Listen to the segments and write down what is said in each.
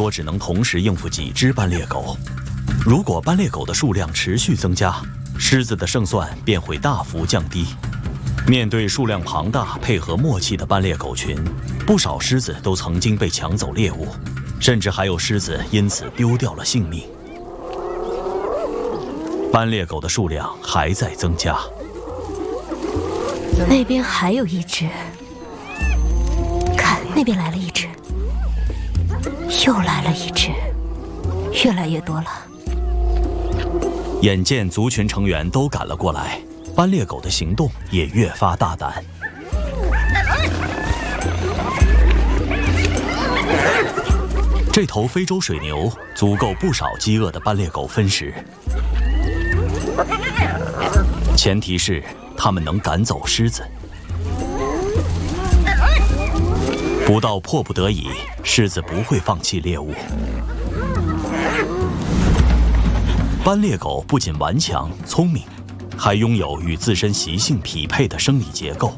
多只能同时应付几只斑鬣狗。如果斑鬣狗的数量持续增加，狮子的胜算便会大幅降低。面对数量庞大、配合默契的斑鬣狗群，不少狮子都曾经被抢走猎物，甚至还有狮子因此丢掉了性命。斑鬣狗的数量还在增加。 那边还有一只，看那边来了一只，又来了一只，越来越多了。 眼见族群成员都赶了过来，斑鬣狗的行动也越发大胆。这头非洲水牛足够不少饥饿的斑鬣狗分食，前提是它们能赶走狮子。不到迫不得已，狮子不会放弃猎物。斑鬣狗不仅顽强聪明，还拥有与自身习性匹配的生理结构。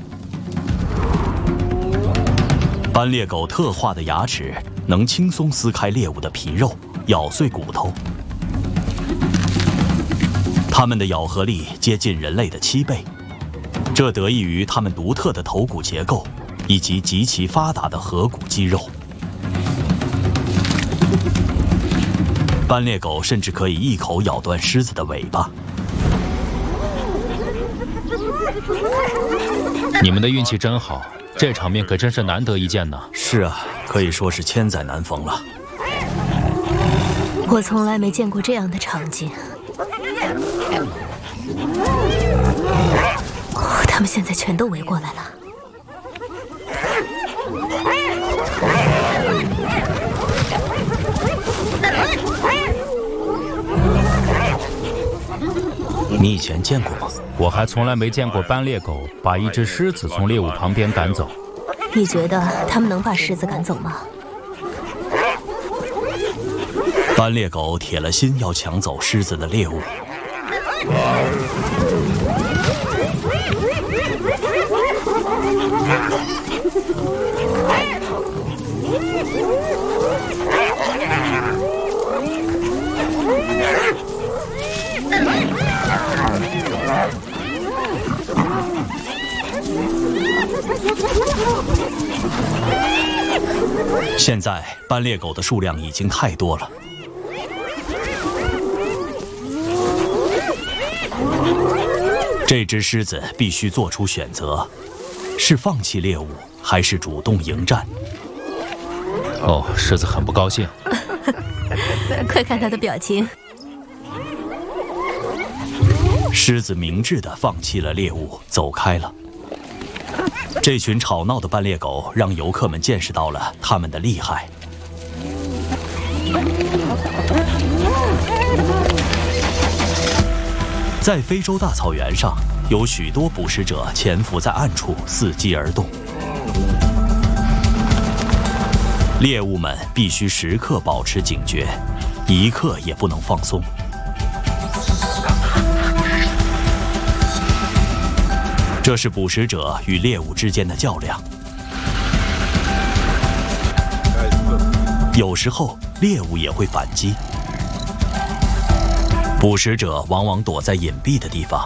斑鬣狗特化的牙齿能轻松撕开猎物的皮肉，咬碎骨头。它们的咬合力接近人类的7倍，这得益于它们独特的头骨结构以及极其发达的颌骨肌肉。斑鬣狗甚至可以一口咬断狮子的尾巴。 你们的运气真好，这场面可真是难得一见呢。 是啊，可以说是千载难逢了。 我从来没见过这样的场景。他们现在全都围过来了。 你以前见过吗？ 我还从来没见过斑鬣狗把一只狮子从猎物旁边赶走。 你觉得他们能把狮子赶走吗？ 斑鬣狗铁了心要抢走狮子的猎物。现在斑鬣狗的数量已经太多了。这只狮子必须做出选择，是放弃猎物，还是主动迎战？ 哦，狮子很不高兴。 快看他的表情。 狮子明智地放弃了猎物，走开了。这群吵闹的斑鬣狗让游客们见识到了它们的厉害。在非洲大草原上，有许多捕食者潜伏在暗处，伺机而动。猎物们必须时刻保持警觉，一刻也不能放松。这是捕食者与猎物之间的较量。有时候猎物也会反击，捕食者往往躲在隐蔽的地方，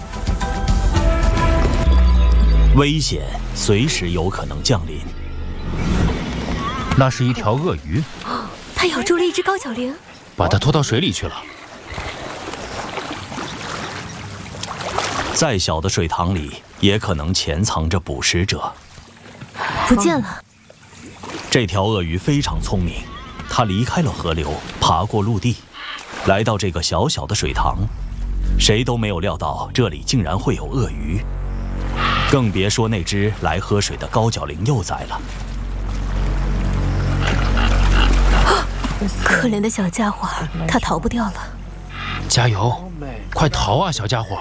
危险随时有可能降临。 那是一条鳄鱼， 它咬住了一只高脚羚， 把它拖到水里去了。 再小的水塘里也可能潜藏着捕食者。 不见了。 这条鳄鱼非常聪明，它离开了河流，爬过陆地，来到这个小小的水塘。谁都没有料到这里竟然会有鳄鱼，更别说那只来喝水的高脚羚幼崽了。 可怜的小家伙，它逃不掉了。 加油，快逃啊，小家伙！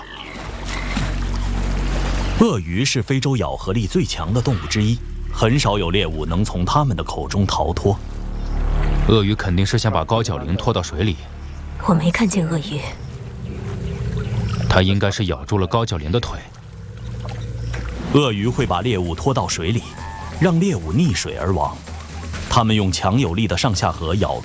鳄鱼是非洲咬合力最强的动物之一，很少有猎物能从它们的口中逃脱。 鳄鱼肯定是想把高脚羚拖到水里。 我没看见鳄鱼。 它应该是咬住了高脚羚的腿。 鳄鱼会把猎物拖到水里，让猎物溺水而亡。它们用强有力的上下颌咬